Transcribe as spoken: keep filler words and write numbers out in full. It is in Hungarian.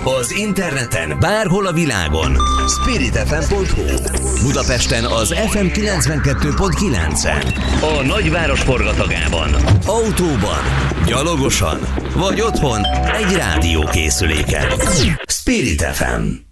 Az interneten bárhol a világon. spirit f m pont h u Budapesten az ef em kilencvenkettő pont kilencen. A nagyváros forgatagában. Autóban, gyalogosan vagy otthon egy rádiókészüléken. Spirit ef em.